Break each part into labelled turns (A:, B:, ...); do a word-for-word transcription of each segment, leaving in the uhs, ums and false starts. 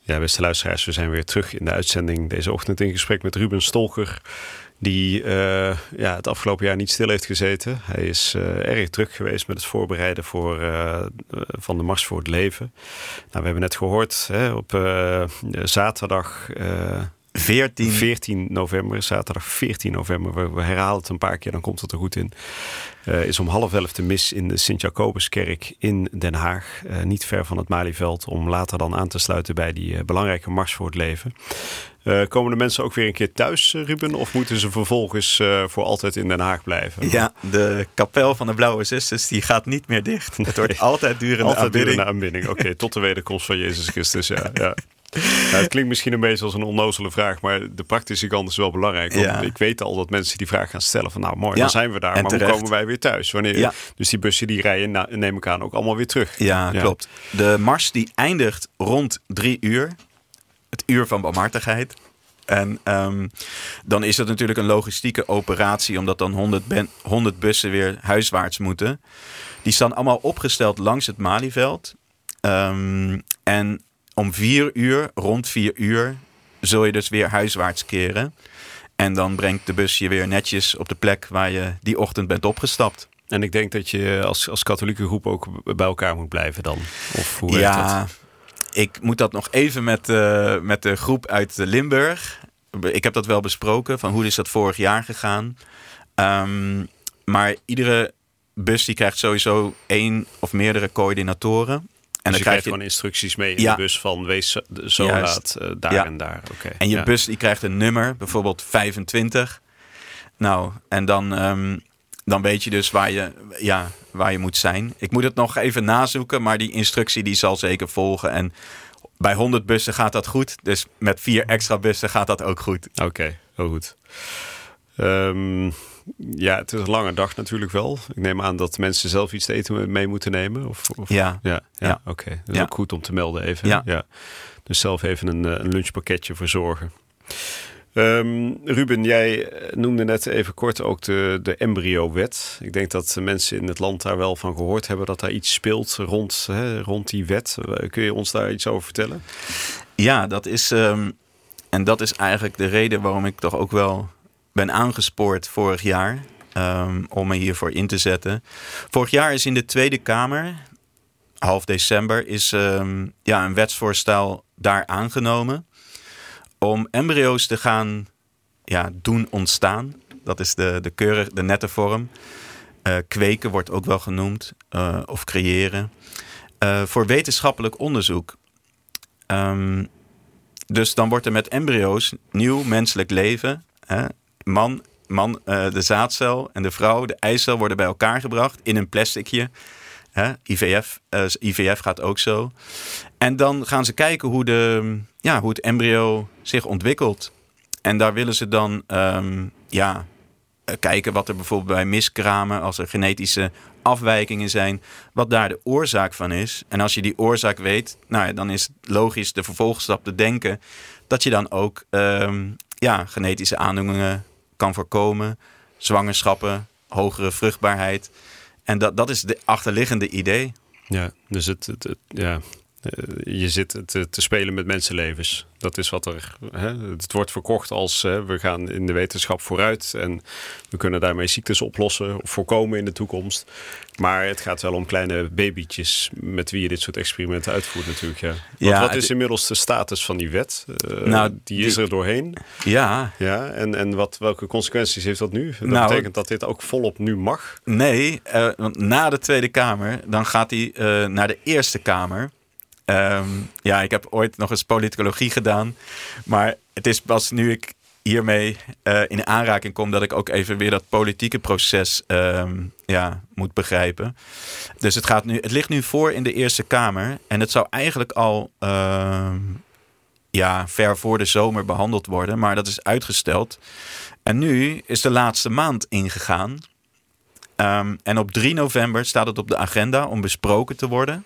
A: Ja, beste luisteraars, we zijn weer terug in de uitzending deze ochtend in gesprek met Ruben Stolker, die uh, ja, het afgelopen jaar niet stil heeft gezeten. Hij is uh, erg druk geweest met het voorbereiden voor, uh, van de Mars voor het Leven. Nou, we hebben net gehoord hè, op uh, zaterdag uh, veertien november, zaterdag veertien november, we, we herhalen het een paar keer, dan komt het er goed in. Uh, is om half elf de mis in de Sint-Jacobuskerk in Den Haag. Uh, niet ver van het Malieveld, om later dan aan te sluiten bij die uh, belangrijke Mars voor het Leven. Uh, komen de mensen ook weer een keer thuis, Ruben? Of moeten ze vervolgens uh, voor altijd in Den Haag blijven?
B: Ja, de kapel van de Blauwe Zusters die gaat niet meer dicht. Het wordt altijd durende
A: altijd
B: aanbidding.
A: Durende aanbidding. Oké, okay, tot de wederkomst van Jezus Christus. Ja, ja. Nou, het klinkt misschien een beetje als een onnozele vraag, maar de praktische kant is wel belangrijk. Want ja. Ik weet al dat mensen die vraag gaan stellen van nou mooi, ja, dan zijn we daar, maar terecht. Hoe komen wij weer thuis? Wanneer? Ja. Dus die bussen die rijden, neem ik aan, ook allemaal weer terug.
B: Ja, ja, klopt. De mars die eindigt rond drie uur. Het uur van barmhartigheid. En um, dan is het natuurlijk een logistieke operatie, omdat dan honderd, ben, honderd bussen weer huiswaarts moeten. Die staan allemaal opgesteld langs het Malieveld. Um, en om vier uur, rond vier uur, zul je dus weer huiswaarts keren. En dan brengt de bus je weer netjes op de plek waar je die ochtend bent opgestapt.
A: En ik denk dat je als, als katholieke groep ook bij elkaar moet blijven dan? Of hoe werkt
B: ja,
A: dat?
B: Ik moet dat nog even met, uh, met de groep uit Limburg. Ik heb dat wel besproken, van hoe is dat vorig jaar gegaan. Um, maar iedere bus die krijgt sowieso één of meerdere coördinatoren. En
A: dus
B: dan
A: je krijgt je gewoon instructies mee in ja. de bus van wees zo laat uh, daar ja. en daar. Okay.
B: En je
A: ja.
B: bus die krijgt een nummer, bijvoorbeeld vijfentwintig. Nou, en dan, um, dan weet je dus waar je, ja, waar je moet zijn. Ik moet het nog even nazoeken, maar die instructie die zal zeker volgen. En bij honderd bussen gaat dat goed. Dus met vier extra bussen gaat dat ook goed.
A: Oké, okay, heel goed. Um, ja, het is een lange dag natuurlijk wel. Ik neem aan dat mensen zelf iets te eten mee moeten nemen. Of, of...
B: Ja.
A: Ja, ja,
B: ja.
A: oké. Okay. Dat is
B: ja.
A: ook goed om te melden even.
B: Ja.
A: Ja. Dus zelf even een, een lunchpakketje verzorgen. Um, Ruben, jij noemde net even kort ook de, de embryo-wet. Ik denk dat de mensen in het land daar wel van gehoord hebben dat daar iets speelt rond, hè, rond die wet. Kun je ons daar iets over vertellen?
B: Ja, dat is, um, en dat is eigenlijk de reden waarom ik toch ook wel ben aangespoord vorig jaar um, om me hiervoor in te zetten. Vorig jaar is in de Tweede Kamer, half december, is um, ja, een wetsvoorstel daar aangenomen om embryo's te gaan ja, doen ontstaan. Dat is de, de, keurig, de nette vorm. Uh, kweken wordt ook wel genoemd. Uh, of creëren. Uh, voor wetenschappelijk onderzoek. Um, dus dan wordt er met embryo's nieuw menselijk leven. Hè, man, man uh, de zaadcel en de vrouw, de eicel worden bij elkaar gebracht in een plasticje. Hè, I V F, uh, I V F gaat ook zo. En dan gaan ze kijken hoe, de, ja, hoe het embryo zich ontwikkelt. En daar willen ze dan um, ja, kijken wat er bijvoorbeeld bij miskramen, als er genetische afwijkingen zijn, wat daar de oorzaak van is. En als je die oorzaak weet, nou ja, dan is het logisch de vervolgstap te denken dat je dan ook um, ja, genetische aandoeningen kan voorkomen, zwangerschappen, hogere vruchtbaarheid. En dat, dat is de achterliggende idee.
A: Ja, dus het, het, het ja, je zit te, te spelen met mensenlevens. Dat is wat er. Hè, het wordt verkocht als hè, we gaan in de wetenschap vooruit en we kunnen daarmee ziektes oplossen of voorkomen in de toekomst. Maar het gaat wel om kleine babytjes met wie je dit soort experimenten uitvoert natuurlijk. Ja. Wat, ja, wat is inmiddels de status van die wet? Uh, nou, die is er doorheen.
B: Ja.
A: ja en en wat, welke consequenties heeft dat nu? Dat
B: nou,
A: betekent dat dit ook volop nu mag?
B: Nee, uh, want na de Tweede Kamer, dan gaat hij uh, naar de Eerste Kamer. Um, ja, ik heb ooit nog eens politicologie gedaan. Maar het is pas nu ik hiermee uh, in aanraking kom dat ik ook even weer dat politieke proces um, ja, moet begrijpen. Dus het, gaat nu, het ligt nu voor in de Eerste Kamer. En het zou eigenlijk al uh, ja, ver voor de zomer behandeld worden. Maar dat is uitgesteld. En nu is de laatste maand ingegaan. Um, en op drie november staat het op de agenda om besproken te worden.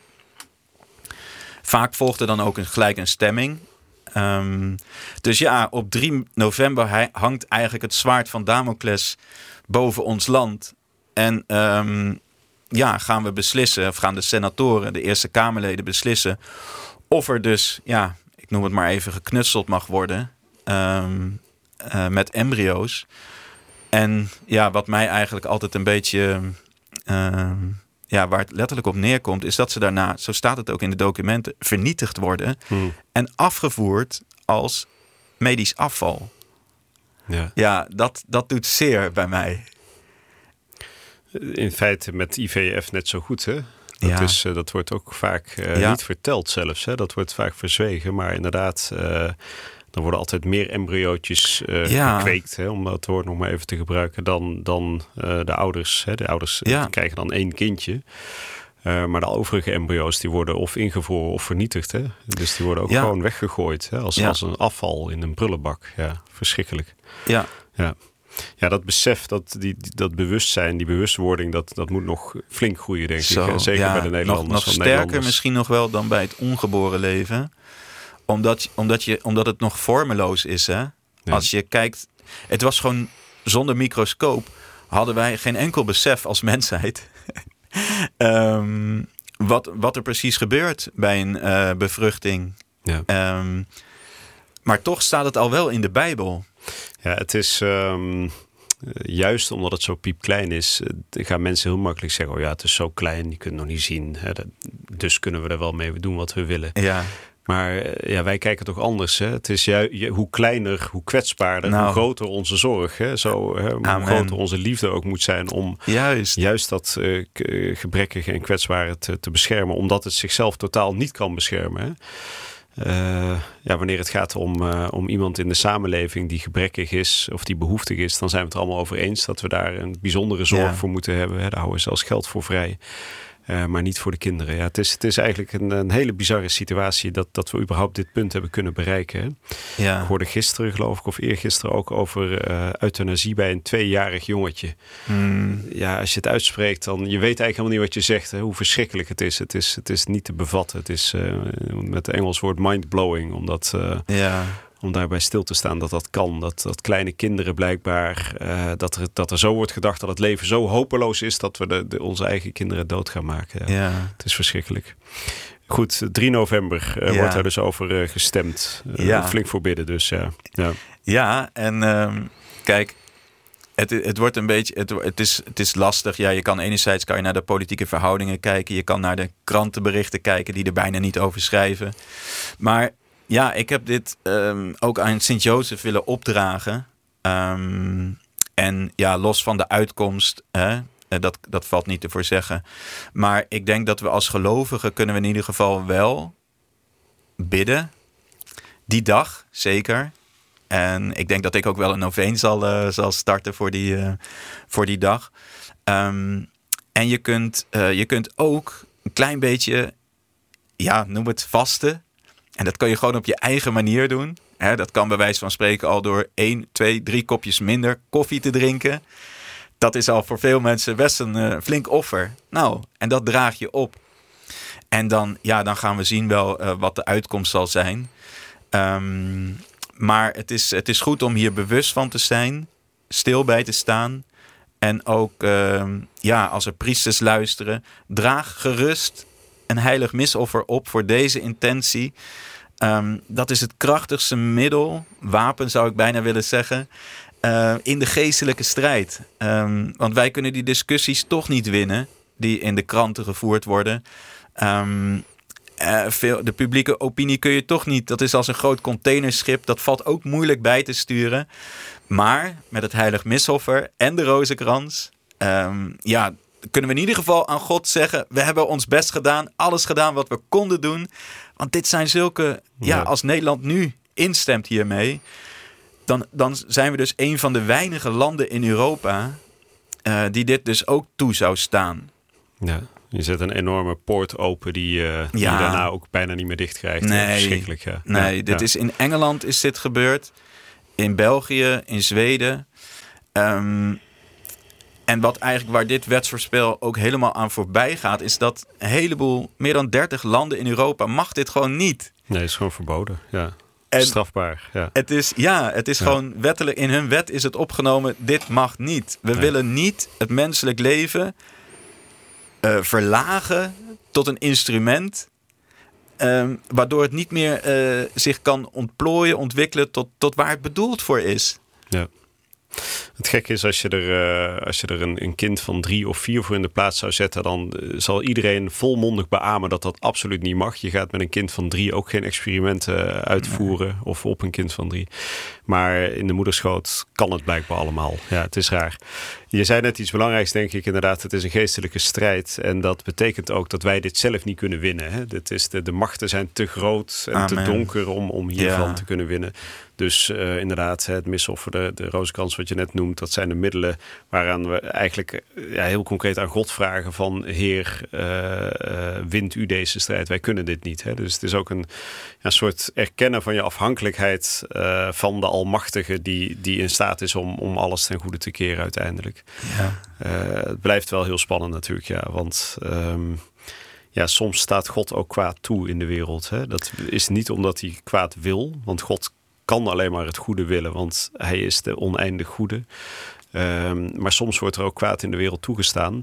B: Vaak volgt er dan ook een, gelijk een stemming. Um, dus ja, op drie november hangt eigenlijk het zwaard van Damocles boven ons land. En um, ja, gaan we beslissen, of gaan de senatoren, de Eerste Kamerleden beslissen of er dus, ja, ik noem het maar even, geknutseld mag worden um, uh, met embryo's. En ja, wat mij eigenlijk altijd een beetje, uh, ja, waar het letterlijk op neerkomt, is dat ze daarna, zo staat het ook in de documenten, vernietigd worden hmm. en afgevoerd als medisch afval.
A: Ja,
B: ja dat, dat doet zeer bij mij.
A: In feite met I V F net zo goed, hè? Dat, ja. is, uh, dat wordt ook vaak uh, ja. niet verteld zelfs. Hè? Dat wordt vaak verzwegen. Maar inderdaad, uh, dan worden altijd meer embryootjes uh, ja. gekweekt. Hè? Om dat woord nog maar even te gebruiken. Dan, dan uh, de ouders. Hè? De ouders ja. krijgen dan één kindje. Uh, maar de overige embryo's die worden of ingevroren of vernietigd. Hè? Dus die worden ook ja. gewoon weggegooid. Hè? Als, ja. als een afval in een prullenbak. Ja, verschrikkelijk.
B: Ja.
A: Ja. Ja, dat besef, dat, die, dat bewustzijn, die bewustwording, dat, dat moet nog flink groeien, denk
B: Zo,
A: ik. Zeker
B: ja,
A: bij de Nederlanders.
B: Nog, nog sterker
A: Nederlanders.
B: Misschien nog wel dan bij het ongeboren leven. Omdat, omdat, je, omdat het nog vormeloos is. Hè? Ja. Als je kijkt, het was gewoon zonder microscoop hadden wij geen enkel besef als mensheid. um, wat, wat er precies gebeurt bij een uh, bevruchting. Ja. Um, maar toch staat het al wel in de Bijbel.
A: Ja, het is um, juist omdat het zo piepklein is, gaan mensen heel makkelijk zeggen, oh ja, het is zo klein, je kunt het nog niet zien. Hè, dat, dus kunnen we er wel mee doen wat we willen.
B: Ja.
A: Maar ja, wij kijken toch anders. Hè? Het is ju- hoe kleiner, hoe kwetsbaarder, nou. hoe groter onze zorg. Hè? Zo, hè? Hoe groter onze liefde ook moet zijn om
B: juist,
A: juist dat uh, k- gebrekkige en kwetsbare te, te beschermen. Omdat het zichzelf totaal niet kan beschermen. Hè? Uh, ja, wanneer het gaat om, uh, om iemand in de samenleving die gebrekkig is of die behoeftig is, dan zijn we het er allemaal over eens dat we daar een bijzondere zorg ja. voor moeten hebben. Hè? Daar houden we zelfs geld voor vrij. Uh, maar niet voor de kinderen. Ja, het, is, het is eigenlijk een, een hele bizarre situatie dat, dat we überhaupt dit punt hebben kunnen bereiken. Hè?
B: Ja.
A: Ik hoorde gisteren, geloof ik, of eergisteren ook over uh, euthanasie bij een tweejarig jongetje.
B: Hmm.
A: Ja, als je het uitspreekt, dan je weet eigenlijk helemaal niet wat je zegt. Hè? Hoe verschrikkelijk het is. Het is, het is niet te bevatten. Het is uh, met het Engels woord mind-blowing. Omdat... Uh,
B: ja.
A: Om daarbij stil te staan dat dat kan. Dat, dat kleine kinderen blijkbaar... Uh, dat, er, dat er zo wordt gedacht dat het leven zo hopeloos is... dat we de, de, onze eigen kinderen dood gaan maken. Ja.
B: Ja.
A: Het is verschrikkelijk. Goed, drie november uh, ja. wordt daar dus over uh, gestemd. Uh,
B: ja.
A: Flink voor bidden dus, ja. Ja,
B: ja en um, kijk... Het, het wordt een beetje... Het, het, is, het is lastig. Ja, je kan enerzijds kan je naar de politieke verhoudingen kijken. Je kan naar de krantenberichten kijken... die er bijna niet over schrijven. Maar... Ja, ik heb dit um, ook aan Sint-Jozef willen opdragen. Um, en ja, los van de uitkomst, hè, dat, dat valt niet te voor zeggen. Maar ik denk dat we als gelovigen kunnen we in ieder geval wel bidden. Die dag, zeker. En ik denk dat ik ook wel een noveen zal, uh, zal starten voor die, uh, voor die dag. Um, en je kunt, uh, je kunt ook een klein beetje, ja, noem het vasten. En dat kan je gewoon op je eigen manier doen. He, dat kan bij wijze van spreken al door één, twee, drie kopjes minder koffie te drinken. Dat is al voor veel mensen best een uh, flink offer. Nou, en dat draag je op. En dan, ja, dan gaan we zien wel uh, wat de uitkomst zal zijn. Um, maar het is, het is goed om hier bewust van te zijn. Stil bij te staan. En ook, uh, ja, als er priesters luisteren, draag gerust een heilig misoffer op voor deze intentie. Um, dat is het krachtigste middel, wapen zou ik bijna willen zeggen, uh, in de geestelijke strijd. Um, want wij kunnen die discussies toch niet winnen, die in de kranten gevoerd worden. Um, uh, veel, de publieke opinie kun je toch niet, dat is als een groot containerschip, dat valt ook moeilijk bij te sturen. Maar met het heilig misoffer en de rozenkrans, um, ja, kunnen we in ieder geval aan God zeggen, we hebben ons best gedaan, alles gedaan wat we konden doen. Want dit zijn zulke, ja, als Nederland nu instemt hiermee, dan, dan zijn we dus een van de weinige landen in Europa uh, die dit dus ook toe zou staan.
A: Ja, je zet een enorme poort open die, uh, die ja. je daarna ook bijna niet meer dicht krijgt.
B: Nee,
A: verschrikkelijk, ja.
B: Nee,
A: ja,
B: dit
A: ja.
B: is in Engeland is dit gebeurd, in België, in Zweden. Um, En wat eigenlijk waar dit wetsvoorspel ook helemaal aan voorbij gaat, is dat een heleboel, meer dan dertig landen in Europa mag dit gewoon niet.
A: Nee, het is gewoon verboden. Ja.
B: En
A: strafbaar. Ja,
B: het is, ja, het is ja. gewoon wettelijk, in hun wet is het opgenomen, dit mag niet. We nee. willen niet het menselijk leven uh, verlagen tot een instrument Um, waardoor het niet meer uh, zich kan ontplooien, ontwikkelen tot, tot waar het bedoeld voor is.
A: Ja. Het gekke is, als je er, uh, als je er een, een kind van drie of vier voor in de plaats zou zetten, dan uh, zal iedereen volmondig beamen dat dat absoluut niet mag. Je gaat met een kind van drie ook geen experimenten uitvoeren nee. of op een kind van drie. Maar in de moederschoot kan het blijkbaar allemaal. Ja, het is raar. Je zei net iets belangrijks, denk ik inderdaad. Het is een geestelijke strijd. En dat betekent ook dat wij dit zelf niet kunnen winnen. Hè? Dit is de, de machten zijn te groot en Amen. te donker om, om hiervan ja. te kunnen winnen. Dus uh, inderdaad, het misoffer, de, de rozenkrans wat je net noemt, dat zijn de middelen waaraan we eigenlijk ja, heel concreet aan God vragen van Heer, uh, uh, wint u deze strijd? Wij kunnen dit niet. Hè? Dus het is ook een ja, soort erkennen van je afhankelijkheid uh, van de Almachtige die, die in staat is om, om alles ten goede te keren uiteindelijk. Ja. Uh, het blijft wel heel spannend natuurlijk, ja, want um, ja, soms staat God ook kwaad toe in de wereld. Hè? Dat is niet omdat hij kwaad wil, want God kan alleen maar het goede willen, want hij is de oneindig goede. Um, maar soms wordt er ook kwaad in de wereld toegestaan,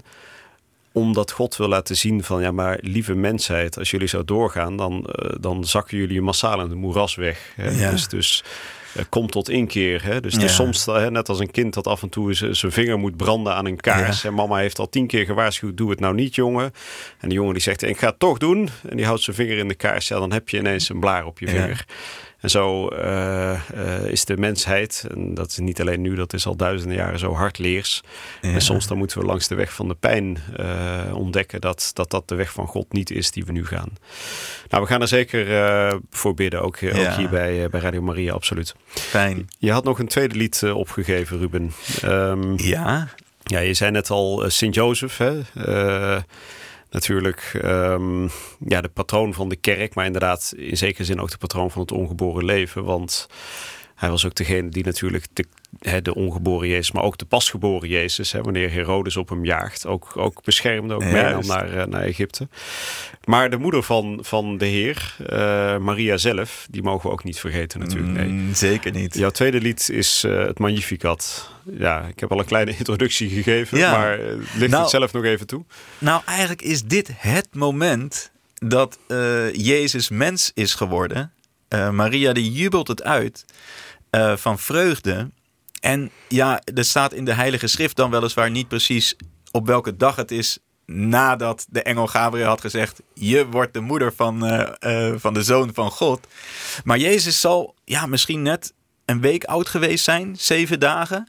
A: omdat God wil laten zien van, ja, maar lieve mensheid, als jullie zo doorgaan, dan, uh, dan zakken jullie massaal in het moeras weg. Hè? Ja. Dus, dus uh, kom tot inkeer. Hè? Dus, ja. dus soms, uh, net als een kind dat af en toe zijn vinger moet branden aan een kaars. Ja. En mama heeft al tien keer gewaarschuwd, doe het nou niet, jongen. En de jongen die zegt, ik ga het toch doen. En die houdt zijn vinger in de kaars. Ja, dan heb je ineens een blaar op je vinger. Ja. En zo uh, uh, is de mensheid, en dat is niet alleen nu, dat is al duizenden jaren zo hardleers. Ja. En soms dan moeten we langs de weg van de pijn uh, ontdekken dat, dat dat de weg van God niet is die we nu gaan. Nou, we gaan er zeker uh, voor bidden, ook, ja. ook hier bij, uh, bij Radio Maria, absoluut.
B: Fijn.
A: Je had nog een tweede lied uh, opgegeven, Ruben. Um,
B: ja.
A: Ja, je zei net al uh, Sint-Jozef, hè? Uh, Natuurlijk um, ja, de patroon van de kerk, maar inderdaad in zekere zin ook de patroon van het ongeboren leven. Want hij was ook degene die natuurlijk de, he, de ongeboren Jezus, maar ook de pasgeboren Jezus, he, wanneer Herodes op hem jaagt, ook, ook beschermde, ook meenam naar, uh, naar Egypte. Maar de moeder van, van de Heer, uh, Maria zelf, die mogen we ook niet vergeten natuurlijk. Nee.
B: Mm, zeker niet.
A: Jouw tweede lied is uh, het Magnificat. Ja, ik heb al een kleine introductie gegeven, ja. maar uh, ligt nou, het zelf nog even toe?
B: Nou, eigenlijk is dit het moment dat uh, Jezus mens is geworden. Uh, Maria die jubelt het uit uh, van vreugde. En ja, er staat in de Heilige Schrift dan weliswaar niet precies op welke dag het is nadat de engel Gabriel had gezegd, je wordt de moeder van, uh, uh, van de Zoon van God. Maar Jezus zal ja, misschien net een week oud geweest zijn, zeven dagen.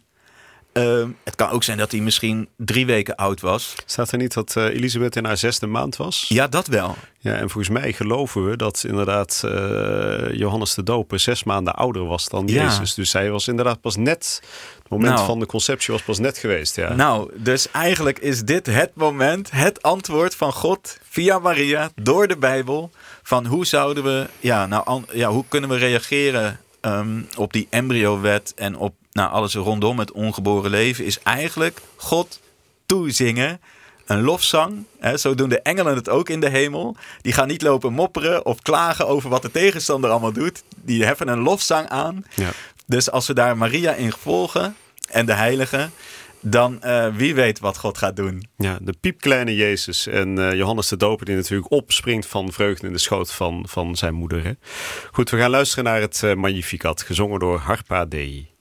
B: Uh, het kan ook zijn dat hij misschien drie weken oud was.
A: Staat er niet dat uh, Elisabeth in haar zesde maand was?
B: Ja, dat wel.
A: Ja, en volgens mij geloven we dat inderdaad uh, Johannes de Doper zes maanden ouder was dan ja. Jezus. Dus hij was inderdaad pas net, het moment nou, van de conceptie was pas net geweest. Ja.
B: Nou, dus eigenlijk is dit het moment, het antwoord van God via Maria door de Bijbel. Van hoe zouden we, ja, nou, an, ja, hoe kunnen we reageren um, op die embryo-wet en op nou, alles rondom het ongeboren leven, is eigenlijk God toezingen. Een lofzang. Hè, zo doen de engelen het ook in de hemel. Die gaan niet lopen mopperen of klagen over wat de tegenstander allemaal doet. Die heffen een lofzang aan. Ja. Dus als we daar Maria in volgen en de heiligen, dan uh, wie weet wat God gaat doen.
A: Ja, de piepkleine Jezus en uh, Johannes de Doper die natuurlijk opspringt van vreugde in de schoot van, van zijn moeder. Hè? Goed, we gaan luisteren naar het uh, Magnificat, gezongen door Harpa Dei.